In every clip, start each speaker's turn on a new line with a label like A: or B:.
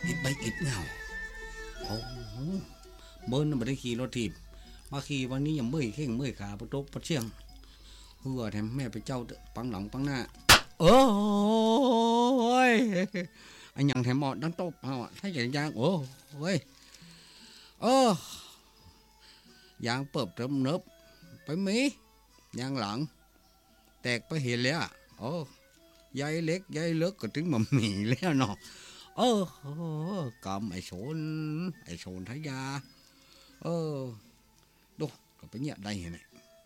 A: อิดใบอิดเงาโอ้เบิ้ลไม่ได้ขี่รถถีบมาขี่วันนี้ยังเมื่อยเข่งเมื่อยขาประตกประเชียงเพื่อแถมแม่ไปเจ้าปังหลังปังหน้าโอ้ยไอ้ยังแถมหมอดดังโต๊ะเอาถ้าอย่างยางโอ้ยยางเปิบเติมเนิบไปมียางหลังแตกไปเห็นแล้วโอ้ยายเล็กยายเลิกก็ถึงมาหมีแล้วเนาะกำไอ้โซนทยาดูก็ไปเนี่ยได้ไง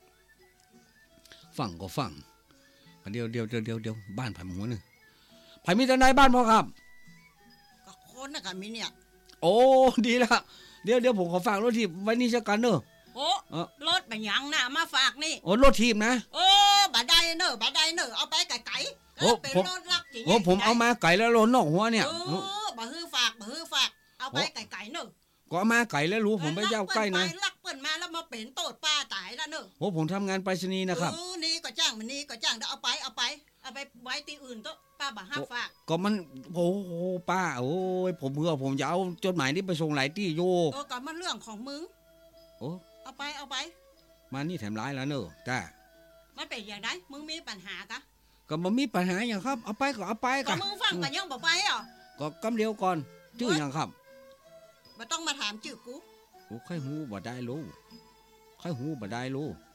A: ฟังก็ฟังเดียวบ้านไผ่หมูนึงไผ่มีแต่ไหนบ้านพ่อครับ
B: ก็คนน่ะกันมีเนี่ย
A: โอ้ดีละเดี๋ยวผมขอฝากรถทีบไว้นี่สักกันเนอะ
B: โอ้รถแบบยังน่ะมาฝากนี่
A: โอ้รถทีบนะ
B: บาดได้เนอะเอาไปไก่เป็นรถลักจริง
A: ผมเอามาไก่แล้วโลนนอกหัวเนี่ย
B: บ่ฮือฝากเอาไปไก่เนอะ
A: ก็มาไก่แล้วรู้ผมไปเย้าใกล้นะ
B: ลักเปิ้นมาแล้วมาเป็นโตดป้าตายแล้วเนอะ
A: โอ้ผมทำงานไปรษณีย์นะครับ
B: นี่ก็จ้างมันนี่ก็จ้างเดี๋ยวเอาไปไว้ที่อื่นโตป้าบ่ห้าฝาก
A: ก็มันโอ้ป้าโอ้ยผมเพื่อผมจะเอาจดหมายนี้ไปส่งหลายที่โย
B: ก็มันเรื่องของมึงเอาไป
A: มานี่แถมร้ายแล้วเนอะจ้า
B: มันเป็นอย่างไรมึงมีปัญหากะ
A: ก็มันมีปัญหาอย่างครับเอาไปก็
B: มึงฟังกันยังบอกไปอ่ะ
A: ก็กำเดียวก่อนชื่ออย่างครับ
B: ไม่ต้องมาถามชื่อกู
A: ใครหูบ่ได้รู้